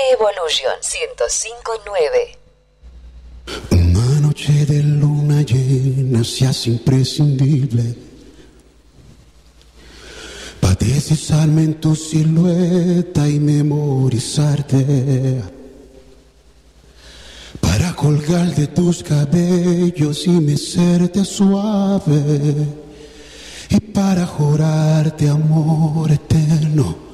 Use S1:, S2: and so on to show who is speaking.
S1: Evolution 105.9.
S2: Una noche de luna llena se hace imprescindible para deslizarme en tu silueta y memorizarte, para colgar de tus cabellos y mecerte suave, y para jurarte amor eterno